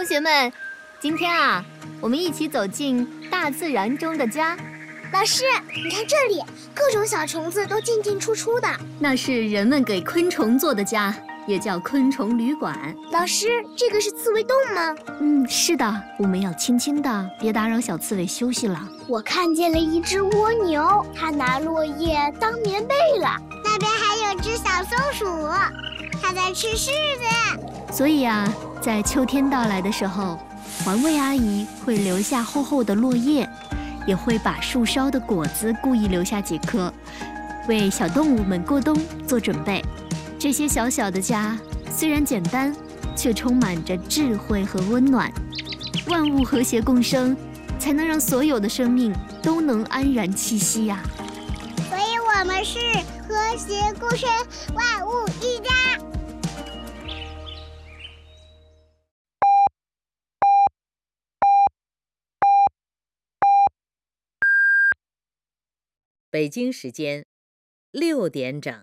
学们，今天啊，我们一起走进大自然中的家。 老师，你看这里，各种小虫子都进进出出的。 那是人们给昆虫做的家，也叫昆虫旅馆。 老师，这个是刺猬洞吗？ 是的，我们要轻轻的，别打扰小刺猬休息了。 我看见了一只蜗牛，它拿落叶当棉被了。 那边还有只小松鼠，它在吃柿子。 所以啊，在秋天到来的时候，环卫阿姨会留下厚厚的落叶，也会把树梢的果子故意留下几颗，为小动物们过冬做准备。这些小小的家虽然简单，却充满着智慧和温暖。万物和谐共生，才能让所有的生命都能安然栖息呀。 所以我们是和谐共生，万物一家。 北京时间6点整。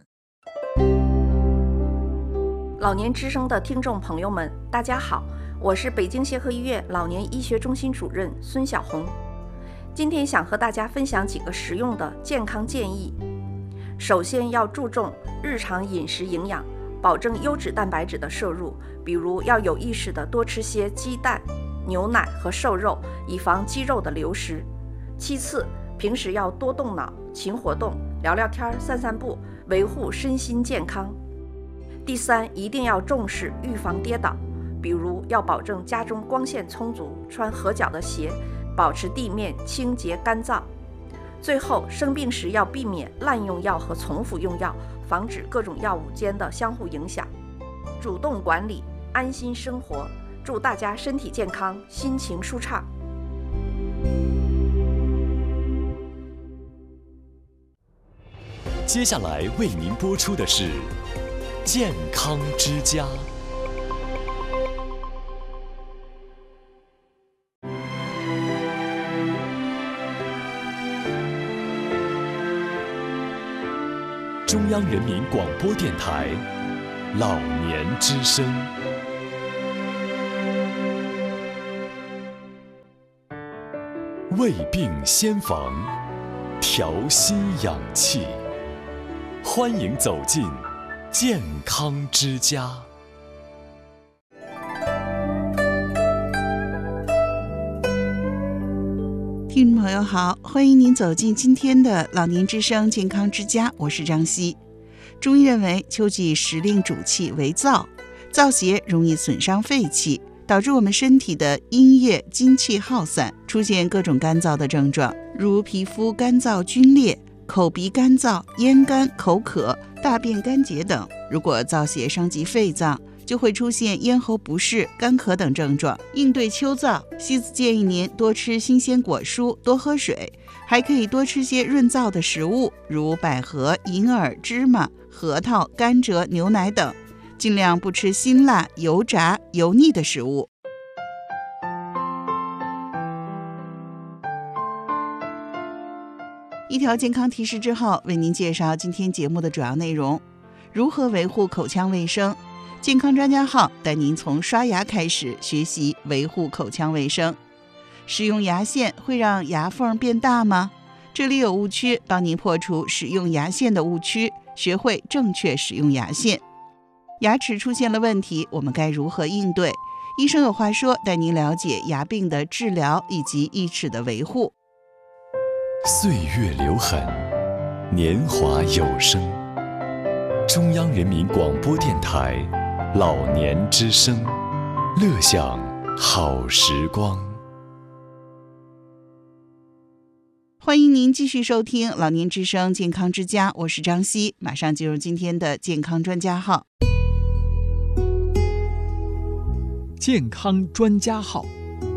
老年之声的听众朋友们，大家好，我是北京协和医院老年医学中心主任孙晓红。今天想和大家分享几个实用的健康建议。首先要注重日常饮食营养，保证优质蛋白质的摄入，比如要有意识地多吃些鸡蛋、牛奶和瘦肉，以防肌肉的流失。其次，平时要多动脑、勤活动，聊聊天、散散步，维护身心健康。第三，一定要重视预防跌倒，比如要保证家中光线充足，穿合脚的鞋，保持地面清洁干燥。最后，生病时要避免滥用药和重复用药，防止各种药物间的相互影响。主动管理，安心生活。祝大家身体健康，心情舒畅。 接下来为您播出的是健康之家。中央人民广播电台老年之声。胃病先防，调心养气。欢迎走进健康之家。 听众朋友好，欢迎您走进今天的老年之声健康之家，我是张希。中医认为秋季时令主气为燥，燥邪容易损伤肺气，导致我们身体的阴液精气耗散，出现各种干燥的症状，如皮肤干燥皲裂、口鼻干燥、咽干、口渴、大便干结等。如果燥邪伤及肺脏，就会出现咽喉不适、干咳等症状。应对秋燥，西子建议您多吃新鲜果蔬，多喝水，还可以多吃些润燥的食物，如百合、银耳、芝麻、核桃、甘蔗、牛奶等，尽量不吃辛辣、油炸、油腻的食物。一条健康提示之后，为您介绍今天节目的主要内容：如何维护口腔卫生。健康专家号带您从刷牙开始学习维护口腔卫生。使用牙线会让牙缝变大吗？这里有误区，帮您破除使用牙线的误区，学会正确使用牙线。牙齿出现了问题，我们该如何应对？医生有话说，带您了解牙病的治疗以及义齿的维护。 岁月留痕，年华有声。中央人民广播电台老年之声，乐享好时光。 欢迎您继续收听老年之声健康之家，我是张希，马上进入今天的健康专家号。 健康专家号。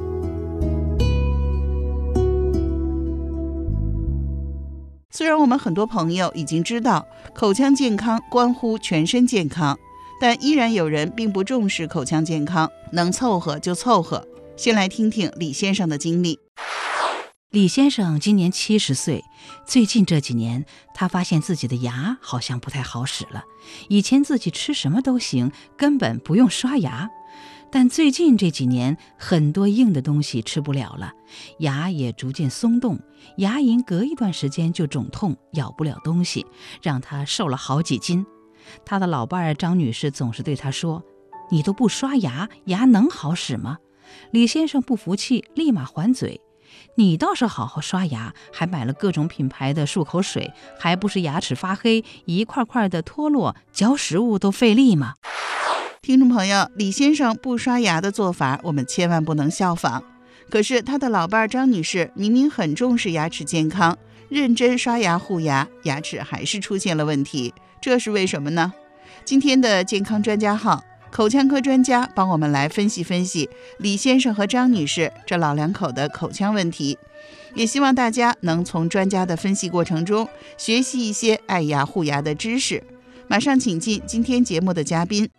虽然我们很多朋友已经知道口腔健康关乎全身健康，但依然有人并不重视口腔健康，能凑合就凑合。先来听听李先生的经历。 李先生今年70岁，最近这几年他发现自己的牙好像不太好使了。以前自己吃什么都行，根本不用刷牙。 但最近这几年，很多硬的东西吃不了了，牙也逐渐松动，牙龈隔一段时间就肿痛，咬不了东西，让他瘦了好几斤。他的老伴儿张女士总是对他说：“你都不刷牙，牙能好使吗？”李先生不服气，立马还嘴：“你倒是好好刷牙，还买了各种品牌的漱口水，还不是牙齿发黑，一块块的脱落，嚼食物都费力吗？” 听众朋友，李先生不刷牙的做法，我们千万不能效仿。可是他的老伴张女士明明很重视牙齿健康，认真刷牙护牙，牙齿还是出现了问题，这是为什么呢？今天的健康专家号，口腔科专家帮我们来分析分析李先生和张女士这老两口的口腔问题，也希望大家能从专家的分析过程中学习一些爱牙护牙的知识。马上请进今天节目的嘉宾。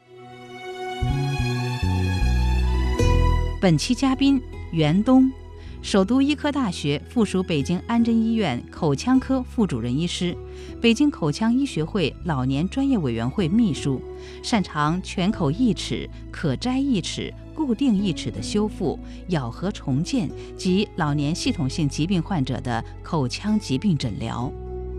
本期嘉宾袁东，首都医科大学附属北京安贞医院口腔科副主任医师，北京口腔医学会老年专业委员会秘书，擅长全口义齿、可摘义齿、固定义齿的修复、咬合重建及老年系统性疾病患者的口腔疾病诊疗。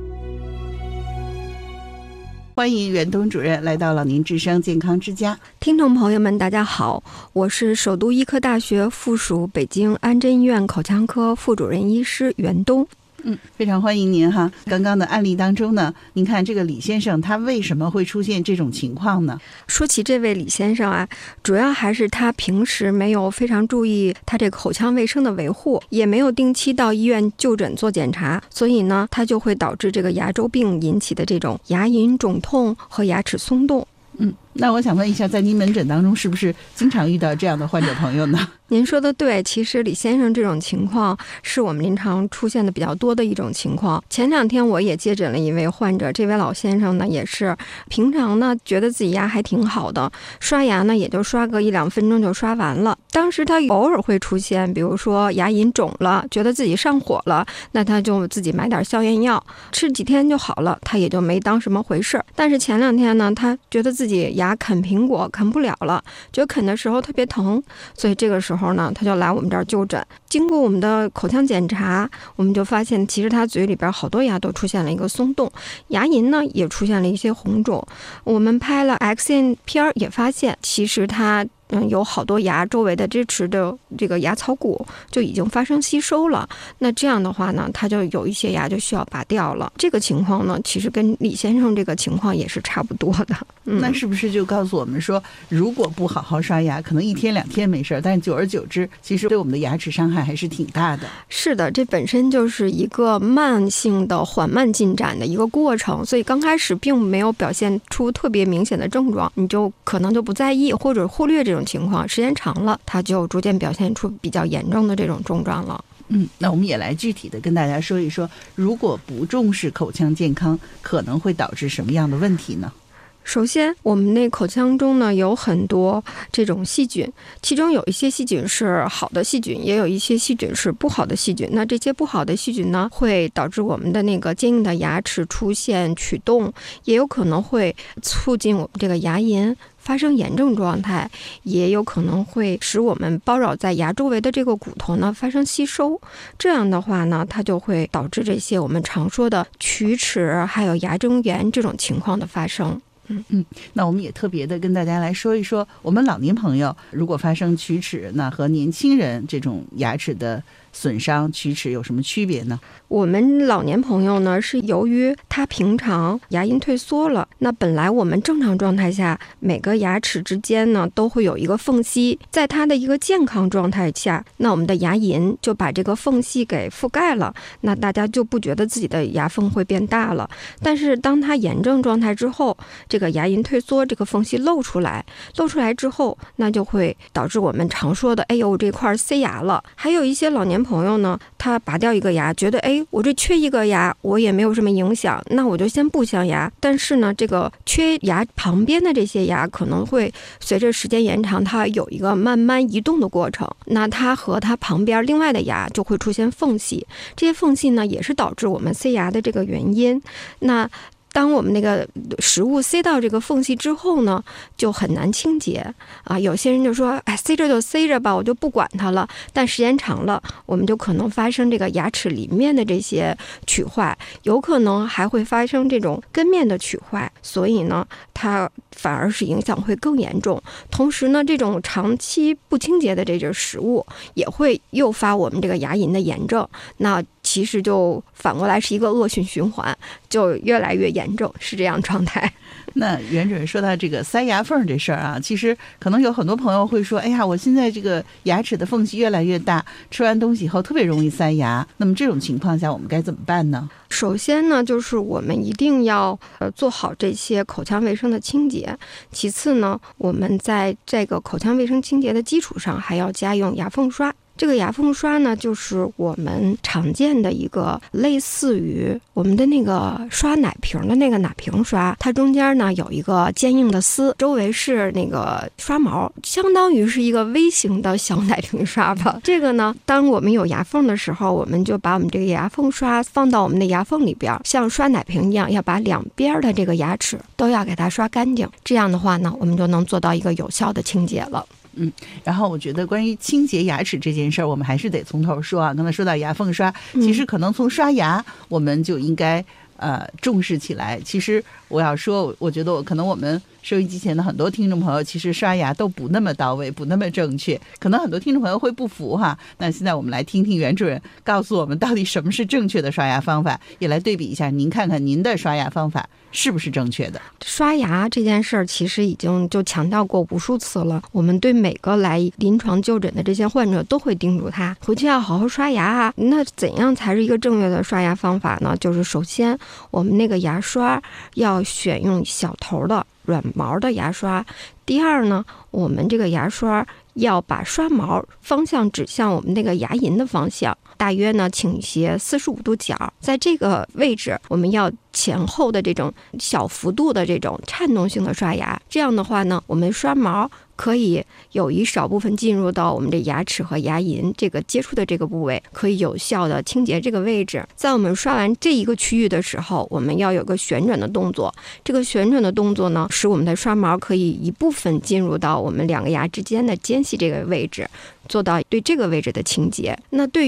欢迎袁东主任来到老年之声健康之家。 听众朋友们大家好，我是首都医科大学附属北京安贞医院口腔科副主任医师袁东。 非常欢迎您哈。刚刚的案例当中呢，您看这个李先生他为什么会出现这种情况呢？ 说起这位李先生啊，主要还是他平时没有非常注意他这个口腔卫生的维护，也没有定期到医院就诊做检查，所以呢，他就会导致这个牙周病引起的这种牙龈肿痛和牙齿松动。 那我想问一下，在您门诊当中是不是经常遇到这样的患者朋友呢？ 您说的对，其实李先生这种情况是我们临床出现的比较多的一种情况。前2天我也接诊了一位患者，这位老先生呢也是平常呢觉得自己牙还挺好的，刷牙呢也就刷个1-2分钟就刷完了。当时他偶尔会出现，比如说牙龈肿了，觉得自己上火了，那他就自己买点消炎药，吃几天就好了，他也就没当什么回事。但是前2天呢，他觉得自己牙啃苹果啃不了了，觉得啃的时候特别疼，所以这个时候呢，他就来我们这儿就诊。经过我们的口腔检查，我们就发现其实他嘴里边好多牙都出现了一个松动，牙龈呢也出现了一些红肿。我们拍了 X 线片也发现，其实他有好多牙周围的支持的这个牙槽骨就已经发生吸收了，那这样的话呢，它就有一些牙就需要拔掉了。这个情况呢，其实跟李先生这个情况也是差不多的。 那是不是就告诉我们说，如果不好好刷牙，可能1天2天没事，但是久而久之，其实对我们的牙齿伤害还是挺大的。 是的，这本身就是一个慢性的缓慢进展的一个过程，所以刚开始并没有表现出特别明显的症状，你就可能就不在意或者忽略这种情况，时间长了，它就逐渐表现出比较严重的这种症状了。 那我们也来具体的跟大家说一说，如果不重视口腔健康，可能会导致什么样的问题呢？ 首先，我们那口腔中呢有很多这种细菌，其中有一些细菌是好的细菌，也有一些细菌是不好的细菌。那这些不好的细菌呢，会导致我们的那个坚硬的牙齿出现龋动，也有可能会促进我们这个牙龈发生炎症状态，也有可能会使我们包绕在牙周围的这个骨头呢发生吸收。这样的话呢，它就会导致这些我们常说的龋齿还有牙周炎这种情况的发生。 那我们也特别的跟大家来说一说，我们老年朋友如果发生龋齿，那和年轻人这种牙齿的损伤龋齿有什么区别呢？ 我们老年朋友呢，是由于他平常牙龈退缩了，那本来我们正常状态下每个牙齿之间呢都会有一个缝隙，在他的一个健康状态下，那我们的牙龈就把这个缝隙给覆盖了，那大家就不觉得自己的牙缝会变大了。但是当他炎症状态之后，这个牙龈退缩，这个缝隙露出来之后，那就会导致我们常说的哎呦这块塞牙了。还有一些老年朋友呢，他拔掉一个牙，觉得我这缺一个牙我也没有什么影响，那我就先不镶牙。但是呢，这个缺牙旁边的这些牙可能会随着时间延长，它有一个慢慢移动的过程，那它和它旁边另外的牙就会出现缝隙，这些缝隙呢也是导致我们塞牙的这个原因。那当我们那个食物塞到这个缝隙之后呢，就很难清洁啊。有些人就说，哎，塞着就塞着吧，我就不管它了。但时间长了，我们就可能发生这个牙齿里面的这些龋坏，有可能还会发生这种根面的龋坏，所以呢，它反而是影响会更严重。同时呢，这种长期不清洁的这种食物也会诱发我们这个牙龈的炎症，那其实就反过来是一个恶性循环，就越来越严重，是这样状态。 那袁主任说到这个塞牙缝这事儿啊，其实可能有很多朋友会说，哎呀，我现在这个牙齿的缝隙越来越大，吃完东西以后特别容易塞牙。那么这种情况下我们该怎么办呢？ 首先呢，就是我们一定要做好这些口腔卫生的清洁。其次呢，我们在这个口腔卫生清洁的基础上，还要加用牙缝刷。这个牙缝刷呢，就是我们常见的一个类似于我们的那个刷奶瓶的那个奶瓶刷，它中间呢有一个坚硬的丝，周围是那个刷毛，相当于是一个微型的小奶瓶刷吧。这个呢，当我们有牙缝的时候，我们就把我们这个牙缝刷放到我们的牙缝里边，像刷奶瓶一样，要把两边的这个牙齿都要给它刷干净。这样的话呢，我们就能做到一个有效的清洁了。 然后我觉得关于清洁牙齿这件事儿，我们还是得从头说啊。刚才说到牙缝刷，其实可能从刷牙我们就应该重视起来。其实我要说，我觉得可能我们收音机前的很多听众朋友，其实刷牙都不那么到位，不那么正确，可能很多听众朋友会不服哈。那现在我们来听听袁主任告诉我们到底什么是正确的刷牙方法，也来对比一下，您看看您的刷牙方法是不是正确的。 刷牙这件事儿其实已经就强调过无数次了，我们对每个来临床就诊的这些患者都会叮嘱他回去要好好刷牙啊。那怎样才是一个正确的刷牙方法呢？就是首先我们那个牙刷要选用小头的软毛的牙刷。第二呢，我们这个牙刷要把刷毛方向指向我们那个牙龈的方向，大约呢倾斜45度角，在这个位置我们要前后的这种小幅度的这种颤动性的刷牙。这样的话呢，我们刷毛可以有一少部分进入到我们的牙齿和牙龈这个接触的这个部位，可以有效的清洁这个位置。在我们刷完这一个区域的时候，我们要有个旋转的动作。这个旋转的动作呢，使我们的刷毛可以一部分进入到我们两个牙之间的间隙这个位置，做到对这个位置的清洁。那对